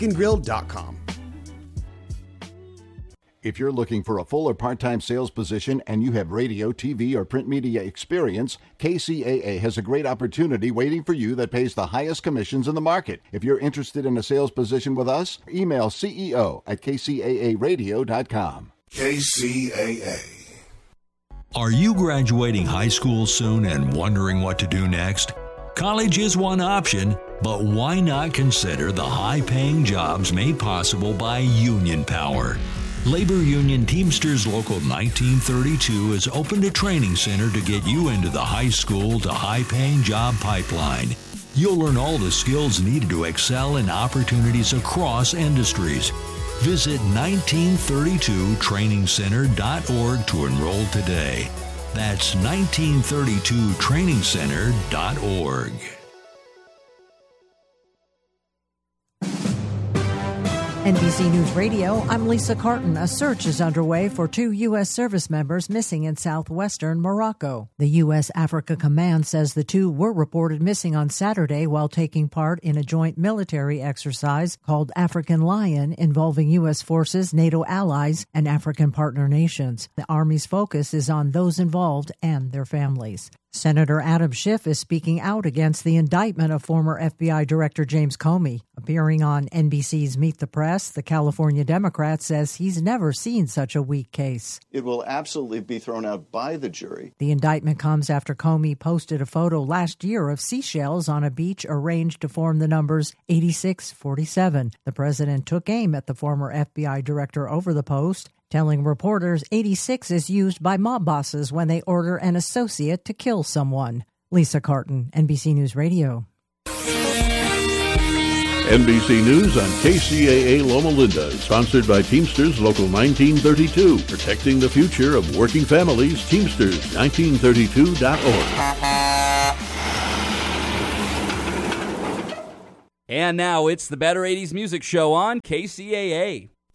grill.com. If you're looking for a full or part-time sales position and you have radio, TV, or print media experience, KCAA has a great opportunity waiting for you that pays the highest commissions in the market. If you're interested in a sales position with us, email CEO@kcaaradio.com. KCAA. Are you graduating high school soon and wondering what to do next? College is one option, but why not consider the high-paying jobs made possible by Union Power? Labor Union Teamsters Local 1932 has opened a training center to get you into the high school to high-paying job pipeline. You'll learn all the skills needed to excel in opportunities across industries. Visit 1932trainingscenter.org to enroll today. That's 1932trainingscenter.org. NBC News Radio, I'm Lisa Carton. A search is underway for 2 U.S. service members missing in southwestern Morocco. The U.S. Africa Command says the 2 were reported missing on Saturday while taking part in a joint military exercise called African Lion involving U.S. forces, NATO allies, and African partner nations. The Army's focus is on those involved and their families. Senator Adam Schiff is speaking out against the indictment of former FBI Director James Comey. Appearing on NBC's Meet the Press, the California Democrat says he's never seen such a weak case. It will absolutely be thrown out by the jury. The indictment comes after Comey posted a photo last year of seashells on a beach arranged to form the numbers 8647. The president took aim at the former FBI director over the post, telling reporters 86 is used by mob bosses when they order an associate to kill someone. Lisa Carton, NBC News Radio. NBC News on KCAA Loma Linda is sponsored by Teamsters Local 1932, protecting the future of working families. Teamsters1932.org. And now it's the Better 80s Music Show on KCAA.